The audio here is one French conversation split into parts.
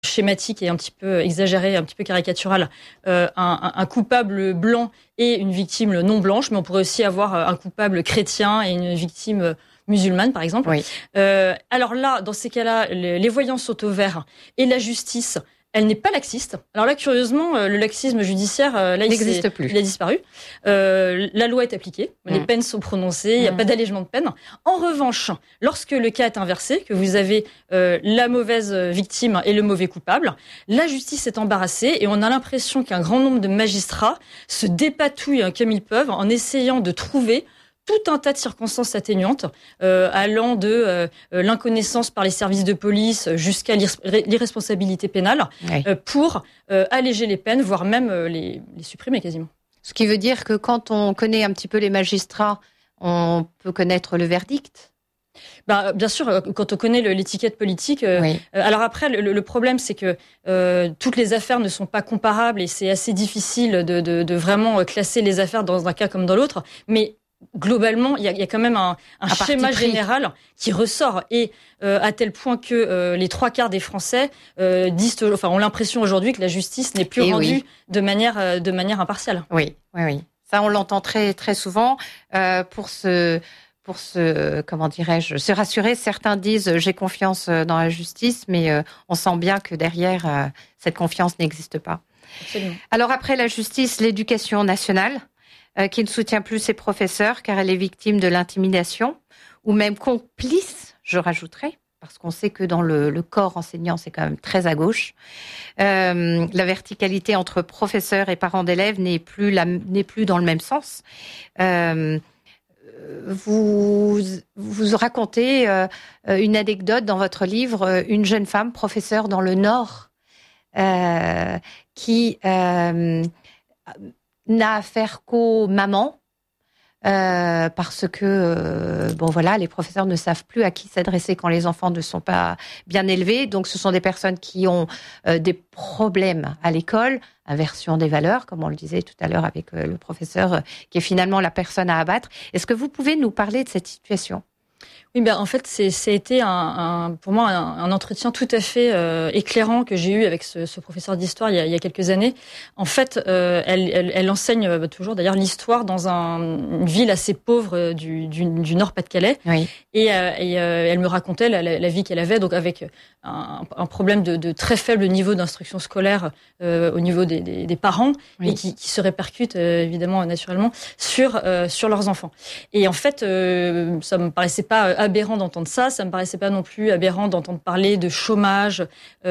schématique et un petit peu exagéré, un petit peu caricatural, un coupable blanc et une victime non blanche, mais on pourrait aussi avoir un coupable chrétien et une victime musulmane, par exemple. Oui. Alors là, dans ces cas-là, les voyants sont au vert et la justice, elle n'est pas laxiste. Alors là, curieusement, le laxisme judiciaire, là, n'existe plus. Il a disparu. La loi est appliquée, les peines sont prononcées, il n'y a pas d'allègement de peine. En revanche, lorsque le cas est inversé, que vous avez la mauvaise victime et le mauvais coupable, la justice est embarrassée et on a l'impression qu'un grand nombre de magistrats se dépatouillent comme ils peuvent en essayant de trouver tout un tas de circonstances atténuantes, allant de l'inconnaissance par les services de police jusqu'à l'irresponsabilité pénale, pour alléger les peines, voire même les supprimer quasiment. Ce qui veut dire que quand on connaît un petit peu les magistrats, on peut connaître le verdict ? Bien sûr, quand on connaît l'étiquette politique. Alors après, le problème, c'est que toutes les affaires ne sont pas comparables et c'est assez difficile de vraiment classer les affaires dans un cas comme dans l'autre. Mais globalement, il y a quand même un schéma général qui ressort et à tel point que les 3/4 des Français ont l'impression aujourd'hui que la justice n'est plus rendue de manière impartiale. Oui. Ça, on l'entend très très souvent. Pour se rassurer, certains disent j'ai confiance dans la justice, mais on sent bien que derrière cette confiance n'existe pas. Absolument. Alors après la justice, l'éducation nationale, qui ne soutient plus ses professeurs car elle est victime de l'intimidation, ou même complice, je rajouterais, parce qu'on sait que dans le corps enseignant, c'est quand même très à gauche. La verticalité entre professeurs et parents d'élèves n'est plus dans le même sens. Vous racontez une anecdote dans votre livre, une jeune femme, professeure dans le Nord, qui n'a affaire qu'aux mamans, parce que les professeurs ne savent plus à qui s'adresser quand les enfants ne sont pas bien élevés. Donc ce sont des personnes qui ont des problèmes à l'école, inversion des valeurs, comme on le disait tout à l'heure avec le professeur, qui est finalement la personne à abattre. Est-ce que vous pouvez nous parler de cette situation ? Oui, en fait, ça a été pour moi un entretien tout à fait éclairant que j'ai eu avec ce professeur d'histoire il y a quelques années. En fait, elle enseigne toujours d'ailleurs l'histoire dans une ville assez pauvre du Nord-Pas-de-Calais. Oui. Et elle me racontait la vie qu'elle avait, donc avec un problème de très faible niveau d'instruction scolaire au niveau des parents, et qui se répercute évidemment naturellement sur leurs enfants. Et en fait, ça me paraissait pas aberrant d'entendre ça me paraissait pas non plus aberrant d'entendre parler de chômage,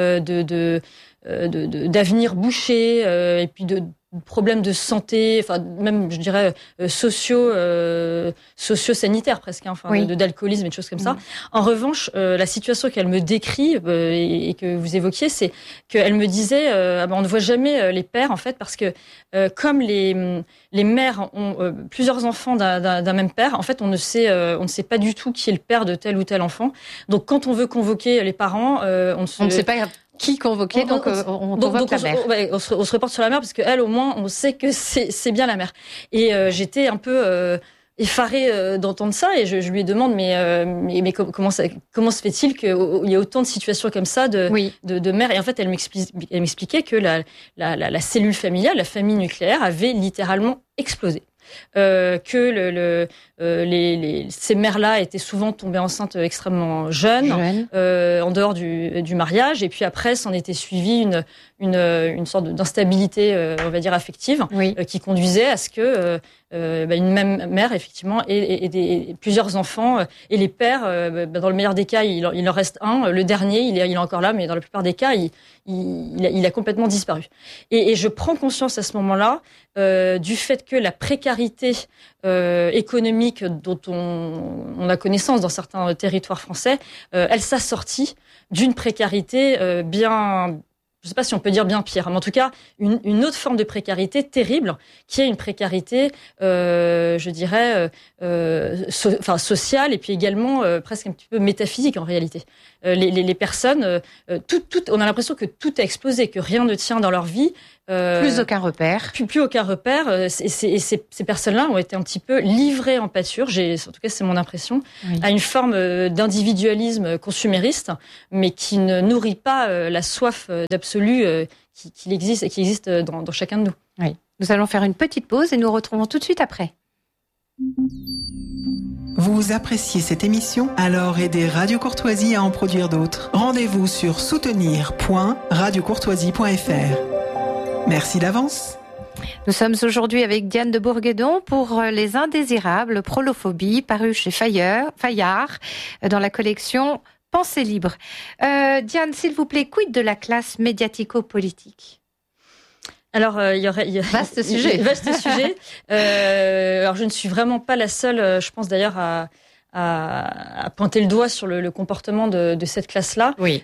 d'avenir bouché, et puis de problèmes de santé, enfin même je dirais socio-sanitaires presque, d'alcoolisme et de choses comme ça. En revanche, la situation qu'elle me décrit et que vous évoquiez, c'est qu'elle me disait on ne voit jamais les pères en fait, parce que comme les mères ont plusieurs enfants d'un même père, en fait on ne sait pas du tout qui est le père de tel ou tel enfant. Donc quand on veut convoquer les parents, on ne sait pas qui convoquer, donc on convoque la mère. On se reporte sur la mère, parce qu'elle, au moins, on sait que c'est bien la mère. Et j'étais un peu effarée d'entendre ça, et je lui demande, mais comment se fait-il qu'il y ait autant de situations comme ça de mères? Et en fait, elle m'expliquait que la cellule familiale, la famille nucléaire, avait littéralement explosé. Que ces mères-là étaient souvent tombées enceintes extrêmement jeunes. En dehors du mariage, et puis après s'en était suivi une sorte d'instabilité, on va dire affective, qui conduisait à ce que une même mère effectivement ait plusieurs enfants, et les pères, dans le meilleur des cas, il en reste un, le dernier il est encore là, mais dans la plupart des cas il a complètement disparu. Et je prends conscience à ce moment-là du fait que la précarité économique dont on a connaissance dans certains territoires français, elle s'assortit d'une précarité bien, je ne sais pas si on peut dire bien pire, mais en tout cas une autre forme de précarité terrible, qui est une précarité, je dirais, sociale, et puis également presque un petit peu métaphysique en réalité. Les personnes, on a l'impression que tout a explosé, que rien ne tient dans leur vie. Plus aucun repère. Plus aucun repère. Ces personnes-là ont été un petit peu livrées en pâture, en tout cas c'est mon impression, à une forme d'individualisme consumériste, mais qui ne nourrit pas la soif d'absolu qui existe dans chacun de nous. Oui. Nous allons faire une petite pause et nous retrouvons tout de suite après. Vous appréciez cette émission? Alors aidez Radio Courtoisie à en produire d'autres. Rendez-vous sur soutenir.radiocourtoisie.fr. Merci d'avance. Nous sommes aujourd'hui avec Diane de Bourguédon pour Les Indésirables, Prolophobie, paru chez Fayard, dans la collection Pensée libre. Diane, s'il vous plaît, quid de la classe médiatico-politique? Alors, il y aurait vaste sujet. Vaste sujet. Alors, je ne suis vraiment pas la seule, je pense d'ailleurs à pointer le doigt sur le comportement de cette classe-là. Oui.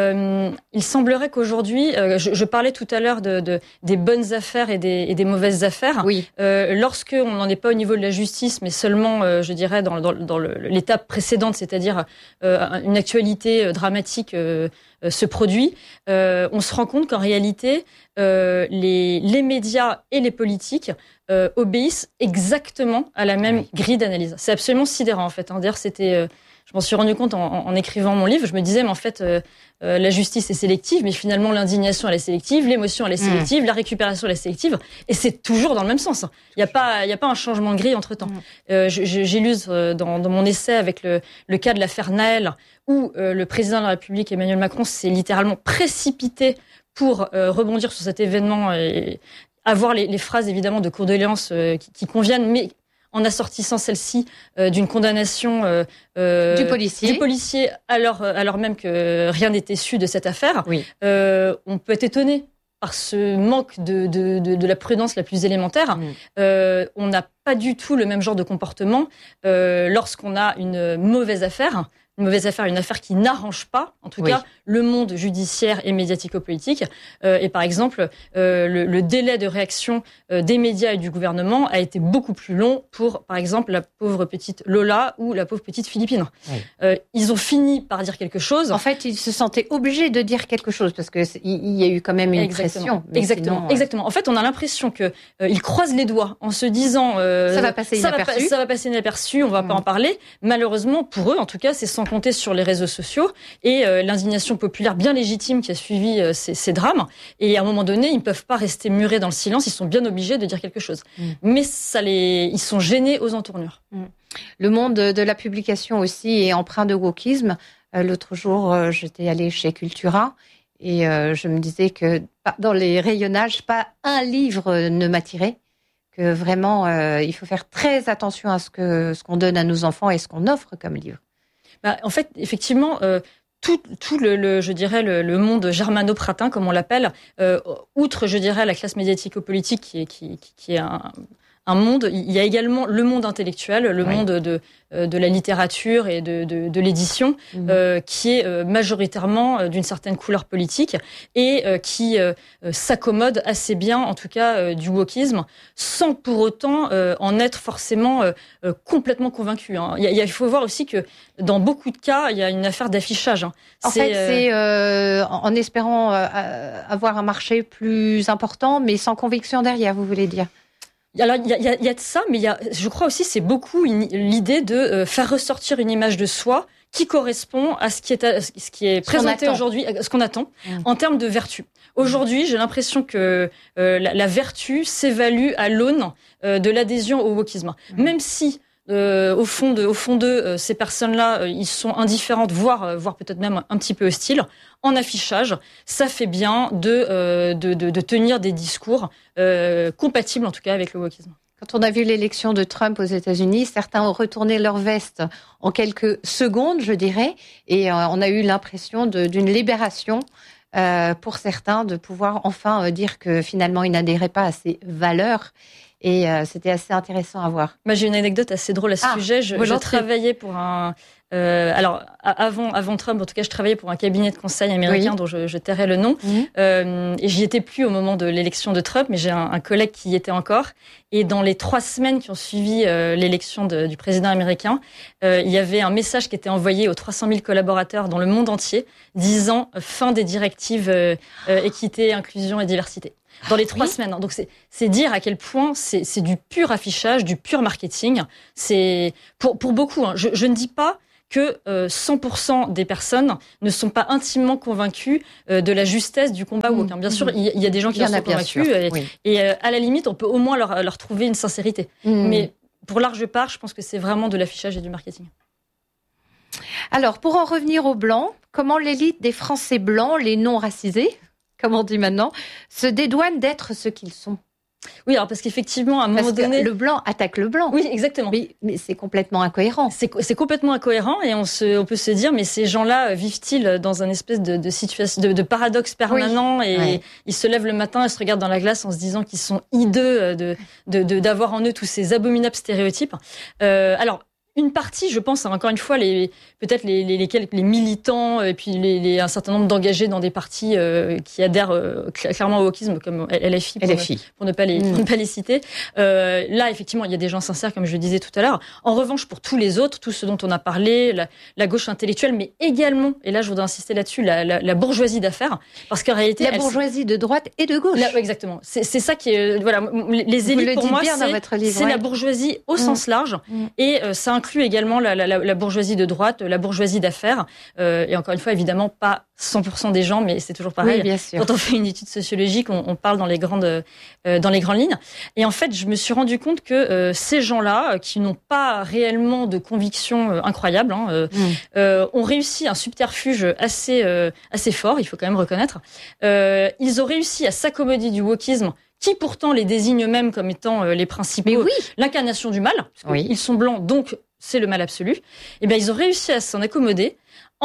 Il semblerait qu'aujourd'hui, je parlais tout à l'heure des bonnes affaires et des mauvaises affaires. Oui. Lorsque on n'en est pas au niveau de la justice, mais seulement, je dirais, dans l'étape précédente, c'est-à-dire une actualité dramatique se produit, on se rend compte qu'en réalité, les médias et les politiques obéissent exactement à la même grille d'analyse. C'est absolument sidérant en fait. D'ailleurs, je m'en suis rendu compte en écrivant mon livre. Je me disais, mais en fait, la justice est sélective, mais finalement l'indignation elle est sélective, l'émotion elle est sélective, la récupération elle est sélective, et c'est toujours dans le même sens. Il y a pas un changement de grille entre temps. J'ai lu dans mon essai avec le cas de l'affaire Naël, où le président de la République Emmanuel Macron s'est littéralement précipité pour rebondir sur cet événement et avoir les phrases évidemment de condoléances qui conviennent, mais en assortissant celle-ci d'une condamnation du policier alors même que rien n'était su de cette affaire. Oui. On peut être étonné par ce manque de la prudence la plus élémentaire. On n'a pas du tout le même genre de comportement lorsqu'on a une mauvaise affaire, une affaire qui n'arrange pas, en tout cas, le monde judiciaire et médiatico-politique. Et par exemple, le délai de réaction des médias et du gouvernement a été beaucoup plus long pour, par exemple, la pauvre petite Lola ou la pauvre petite Philippine. Ils ont fini par dire quelque chose. En fait, ils se sentaient obligés de dire quelque chose parce que il y a eu quand même une pression. Exactement. En fait, on a l'impression que ils croisent les doigts en se disant ça va passer inaperçu. Ça va passer inaperçu, on va pas en parler. Malheureusement, pour eux, en tout cas, c'est sans compter sur les réseaux sociaux et l'indignation populaire bien légitime qui a suivi ces drames. Et à un moment donné, ils ne peuvent pas rester murés dans le silence, ils sont bien obligés de dire quelque chose. Mais ils sont gênés aux entournures. Le monde de la publication aussi est empreint de wokisme. L'autre jour, j'étais allée chez Cultura et je me disais que dans les rayonnages, pas un livre ne m'attirait. Que vraiment, il faut faire très attention à ce qu'on donne à nos enfants et ce qu'on offre comme livre. En fait, effectivement, tout je dirais, le monde germano-pratin, comme on l'appelle, outre, je dirais, la classe médiatico-politique qui est un monde, il y a également le monde intellectuel, le monde de la littérature et de l'édition, qui est majoritairement d'une certaine couleur politique et qui s'accommode assez bien, en tout cas, du wokisme, sans pour autant en être forcément complètement convaincu. Il faut voir aussi que dans beaucoup de cas, il y a une affaire d'affichage. C'est en espérant avoir un marché plus important, mais sans conviction derrière, vous voulez dire? Alors, il y a de ça, mais je crois aussi, c'est beaucoup l'idée de faire ressortir une image de soi qui correspond à ce qui est présenté aujourd'hui, à ce qu'on attend, en termes de vertu. Aujourd'hui, j'ai l'impression que la vertu s'évalue à l'aune de l'adhésion au wokisme. Même si, au fond d'eux, ces personnes-là, ils sont indifférentes, voire peut-être même un petit peu hostiles. En affichage, ça fait bien de tenir des discours compatibles, en tout cas, avec le wokisme. Quand on a vu l'élection de Trump aux États-Unis, certains ont retourné leur veste en quelques secondes, je dirais, et on a eu l'impression d'une libération pour certains de pouvoir enfin dire que finalement ils n'adhéraient pas à ces valeurs. Et c'était assez intéressant à voir. J'ai une anecdote assez drôle à ce sujet. Je travaillais pour un... alors, avant Trump, en tout cas, je travaillais pour un cabinet de conseil américain dont je tairai le nom. Et j'y étais plus au moment de l'élection de Trump, mais j'ai un collègue qui y était encore. Et dans les 3 semaines qui ont suivi l'élection du président américain, il y avait un message qui était envoyé aux 300 000 collaborateurs dans le monde entier, disant fin des directives équité, inclusion et diversité. dans les 3 semaines. Donc c'est dire à quel point c'est du pur affichage, du pur marketing. C'est pour beaucoup. Je ne dis pas que 100% des personnes ne sont pas intimement convaincus de la justesse du combat woke. Bien sûr, il y a des gens qui en sont convaincus et à la limite, on peut au moins leur trouver une sincérité. Mais pour large part, je pense que c'est vraiment de l'affichage et du marketing. Alors, pour en revenir aux Blancs, comment l'élite des Français blancs, les non-racisés, comme on dit maintenant, se dédouanent d'être ce qu'ils sont? Oui, alors parce qu'effectivement, à un moment donné... le blanc attaque le blanc. Oui, exactement. Mais c'est complètement incohérent. C'est complètement incohérent et on peut se dire, mais ces gens-là vivent-ils dans un espèce de situation, de paradoxe permanent et ils se lèvent le matin et se regardent dans la glace en se disant qu'ils sont hideux d'avoir en eux tous ces abominables stéréotypes. Alors, une partie, je pense, encore une fois, peut-être les militants et puis un certain nombre d'engagés dans des partis qui adhèrent clairement au wokisme, comme LFI, pour ne pas les citer. Là, effectivement, il y a des gens sincères, comme je le disais tout à l'heure. En revanche, pour tous les autres, tous ceux dont on a parlé, la gauche intellectuelle, mais également, et là, je voudrais insister là-dessus, la bourgeoisie d'affaires, parce qu'en réalité, la bourgeoisie de droite et de gauche. Exactement. C'est ça qui est, voilà, les élites pour moi, c'est la bourgeoisie au sens large, et ça inclut également la bourgeoisie de droite, la bourgeoisie d'affaires, et encore une fois, évidemment, pas 100% des gens, mais c'est toujours pareil. Oui, bien sûr. Quand on fait une étude sociologique, on parle dans les grandes lignes. Et en fait, je me suis rendu compte que ces gens-là, qui n'ont pas réellement de conviction incroyable, ont réussi un subterfuge assez fort, il faut quand même reconnaître. Ils ont réussi à s'accommoder du wokisme, qui pourtant les désigne eux-mêmes comme étant les principaux, l'incarnation du mal, parce qu'ils sont blancs, donc c'est le mal absolu. Et bien, ils ont réussi à s'en accommoder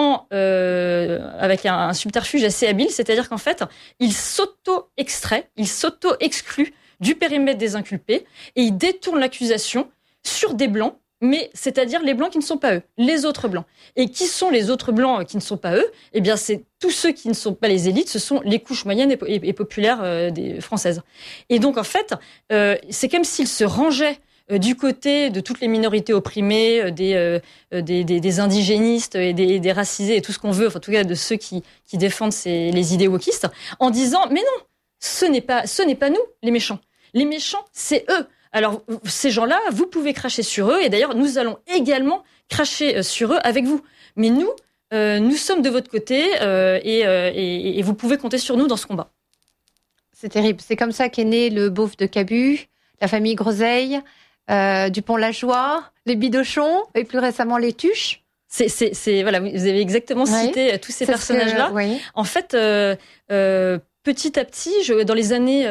avec un subterfuge assez habile, c'est-à-dire qu'en fait, ils s'auto-extraient, ils s'auto-excluent du périmètre des inculpés et ils détournent l'accusation sur des blancs, mais c'est-à-dire les blancs qui ne sont pas eux, les autres blancs. Et qui sont les autres blancs qui ne sont pas eux? Eh bien, c'est tous ceux qui ne sont pas les élites, ce sont les couches moyennes et populaires des françaises. Et donc, en fait, c'est comme s'ils se rangeaient du côté de toutes les minorités opprimées, des indigénistes et des racisés et tout ce qu'on veut, enfin, en tout cas de ceux qui défendent les idées wokistes, en disant mais non, ce n'est pas nous les méchants. Les méchants, c'est eux. Alors ces gens-là, vous pouvez cracher sur eux et d'ailleurs nous allons également cracher sur eux avec vous. Mais nous sommes de votre côté et vous pouvez compter sur nous dans ce combat. C'est terrible. C'est comme ça qu'est né le beauf de Cabu, la famille Groseille. Dupont-Lajoie, les Bidochon et plus récemment les Tuches. Voilà, vous avez exactement cité tous ces personnages-là. En fait, petit à petit, dans les années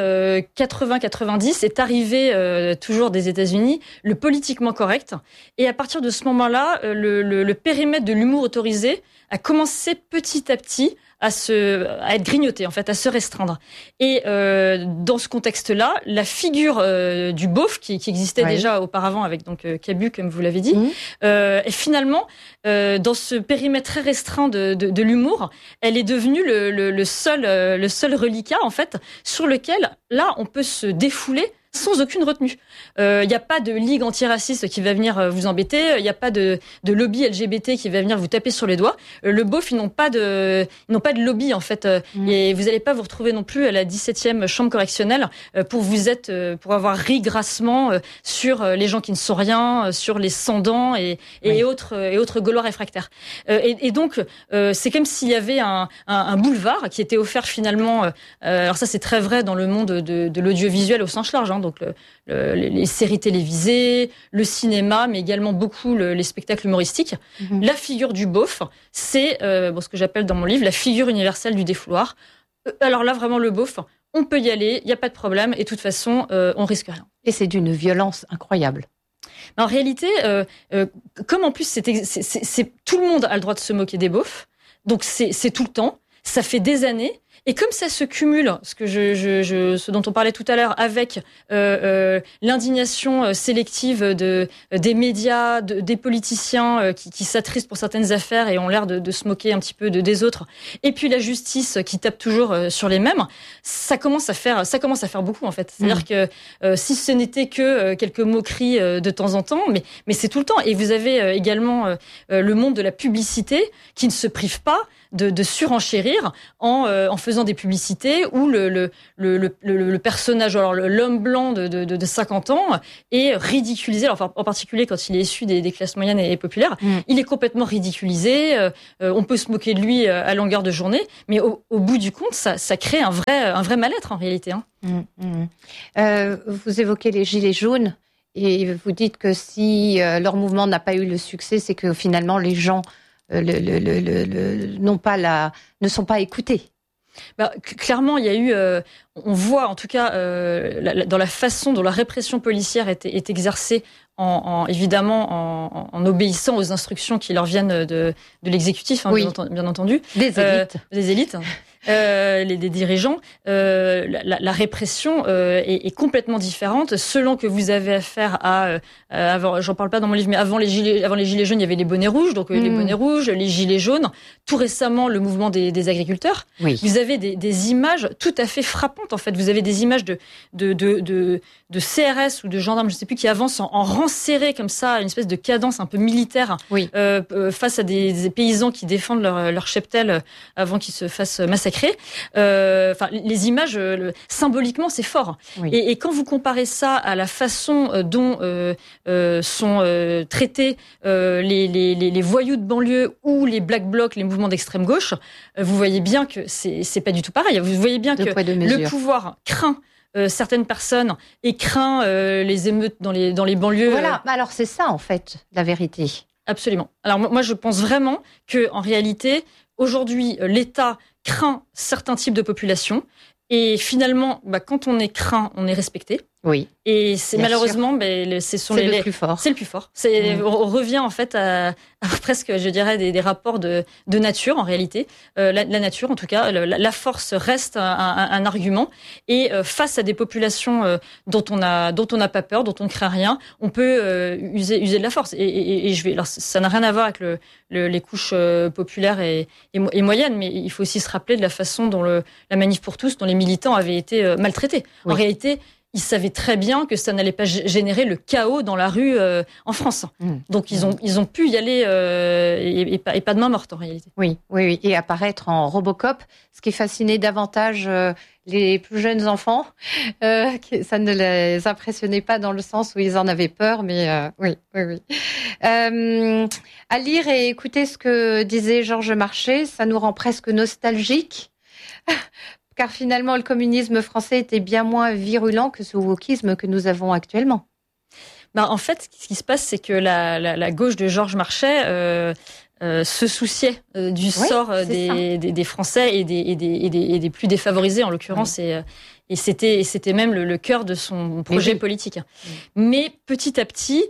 80-90, est arrivé toujours des États-Unis le politiquement correct. Et à partir de ce moment-là, le périmètre de l'humour autorisé a commencé petit à petit à être grignoté, en fait, à se restreindre. Et dans ce contexte-là, la figure du beauf qui existait déjà auparavant avec donc Cabu, comme vous l'avez dit, et finalement, dans ce périmètre très restreint de l'humour, elle est devenue le seul reliquat, en fait, sur lequel là on peut se défouler sans aucune retenue. Il n'y a pas de ligue antiraciste qui va venir vous embêter, il n'y a pas de lobby LGBT qui va venir vous taper sur les doigts. Le beauf, ils n'ont pas de lobby, en fait, et vous n'allez pas vous retrouver non plus à la 17e chambre correctionnelle pour avoir ri grassement sur les gens qui ne sont rien, sur les sans-dents et autres gaulois réfractaires. Et donc, c'est comme s'il y avait un boulevard qui était offert finalement, alors ça c'est très vrai dans le monde de l'audiovisuel au sens large, donc les séries télévisées, le cinéma, mais également beaucoup les spectacles humoristiques. La figure du beauf, c'est ce que j'appelle dans mon livre la figure universelle du défouloir. Alors là, vraiment, le beauf, on peut y aller, il n'y a pas de problème, et de toute façon, on risque rien. Et c'est d'une violence incroyable. En réalité, comme en plus, c'est tout le monde a le droit de se moquer des beaufs, donc c'est tout le temps, ça fait des années. Et comme ça se cumule, ce dont on parlait tout à l'heure, avec l'indignation sélective des médias, des politiciens qui s'attristent pour certaines affaires et ont l'air de se moquer un petit peu des autres, et puis la justice qui tape toujours sur les mêmes, ça commence à faire beaucoup, en fait. C'est-à-dire que si ce n'était que quelques moqueries de temps en temps, mais c'est tout le temps. Et vous avez également le monde de la publicité qui ne se prive pas de surenchérir en faisant des publicités où le personnage, alors l'homme blanc de 50 ans, est ridiculisé. Alors, en particulier quand il est issu des classes moyennes et populaires, il est complètement ridiculisé. On peut se moquer de lui à longueur de journée, mais au bout du compte, ça crée un vrai mal-être en réalité. Vous évoquez les gilets jaunes et vous dites que si leur mouvement n'a pas eu le succès, c'est que finalement les gens ne sont pas écoutés. Clairement, il y a eu, on voit en tout cas dans la façon dont la répression policière est exercée, évidemment en obéissant aux instructions qui leur viennent de l'exécutif, bien entendu. Des élites. Les dirigeants, la répression est complètement différente selon que vous avez affaire à j'en parle pas dans mon livre, mais avant les gilets jaunes, il y avait les bonnets rouges, donc les bonnets rouges, les gilets jaunes, tout récemment le mouvement des agriculteurs. Oui. Vous avez des images tout à fait frappantes en fait. Vous avez des images de CRS ou de gendarmes, je sais plus, qui avancent en rang serré comme ça, une espèce de cadence un peu militaire, face à des paysans qui défendent leur cheptel avant qu'ils se fassent massacrer. Les images, symboliquement, c'est fort. Oui. Et quand vous comparez ça à la façon dont sont traités les voyous de banlieue ou les black blocs, les mouvements d'extrême gauche, vous voyez bien que c'est pas du tout pareil. Vous voyez bien que le pouvoir craint certaines personnes et craint les émeutes dans les banlieues. Voilà, alors c'est ça en fait la vérité. Absolument. Alors moi je pense vraiment que en réalité aujourd'hui l'État craint certains types de populations et finalement quand on est craint, on est respecté. Oui. Et c'est malheureusement, c'est le plus fort. C'est le plus fort. On revient en fait à presque, je dirais, des rapports de nature en réalité. La nature, en tout cas, la force reste un argument. Et face à des populations dont on n'a pas peur, dont on ne craint rien, on peut user de la force. Alors, ça n'a rien à voir avec les couches populaires et moyennes, mais il faut aussi se rappeler de la façon dont la Manif pour tous, dont les militants avaient été maltraités. Oui. En réalité, ils savaient très bien que ça n'allait pas générer le chaos dans la rue en France. Donc ils ont pu y aller et pas de main morte en réalité. Oui, et apparaître en Robocop, ce qui fascinait davantage les plus jeunes enfants. Ça ne les impressionnait pas dans le sens où ils en avaient peur, mais oui. À lire et écouter ce que disait Georges Marchais, ça nous rend presque nostalgiques. Car finalement, le communisme français était bien moins virulent que ce wokisme que nous avons actuellement. En fait, ce qui se passe, c'est que la gauche de Georges Marchais se souciait du sort des Français et des plus défavorisés, en l'occurrence, et c'était même le cœur de son projet politique. Mais petit à petit,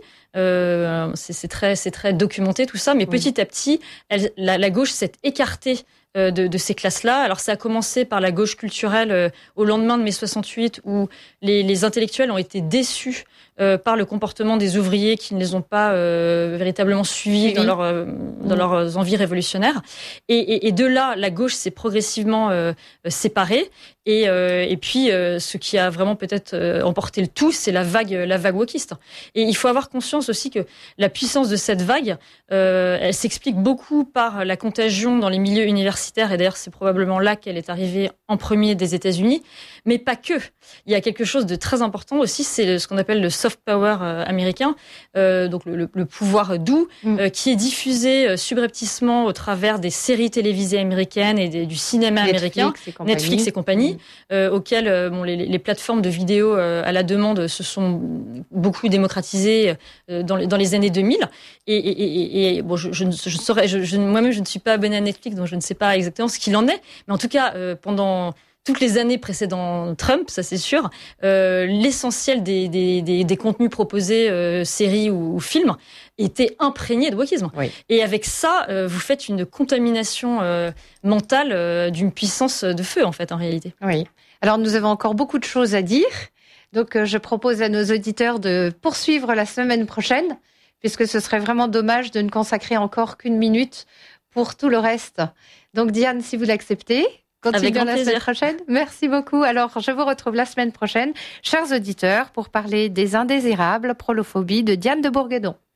c'est très documenté tout ça, mais petit à petit, la gauche s'est écartée de ces classes-là. Alors ça a commencé par la gauche culturelle au lendemain de mai 68 où les intellectuels ont été déçus par le comportement des ouvriers qui ne les ont pas véritablement suivis dans leurs envies révolutionnaires. Et de là, la gauche s'est progressivement séparée. Et puis, ce qui a vraiment peut-être emporté le tout, c'est la vague wokiste. Et il faut avoir conscience aussi que la puissance de cette vague, elle s'explique beaucoup par la contagion dans les milieux universitaires. Et d'ailleurs, c'est probablement là qu'elle est arrivée en premier des États-Unis. Mais pas que. Il y a quelque chose de très important aussi, c'est ce qu'on appelle le soft power américain, donc le pouvoir doux, qui est diffusé subrepticement au travers des séries télévisées américaines et du cinéma américain, Netflix et compagnie, auxquelles les plateformes de vidéos à la demande se sont beaucoup démocratisées dans les années 2000. Et bon, moi-même, je ne suis pas abonnée à Netflix, donc je ne sais pas exactement ce qu'il en est. Mais en tout cas, pendant toutes les années précédant Trump, ça c'est sûr, l'essentiel des contenus proposés, séries ou films, était imprégné de wokisme. Oui. Et avec ça, vous faites une contamination mentale d'une puissance de feu, en fait, en réalité. Oui. Alors, nous avons encore beaucoup de choses à dire. Donc, je propose à nos auditeurs de poursuivre la semaine prochaine, puisque ce serait vraiment dommage de ne consacrer encore qu'une minute pour tout le reste. Donc, Diane, si vous l'acceptez, continuons la semaine prochaine. Merci beaucoup. Alors, je vous retrouve la semaine prochaine, chers auditeurs, pour parler des indésirables, prolophobie de Diane de Bourguedon.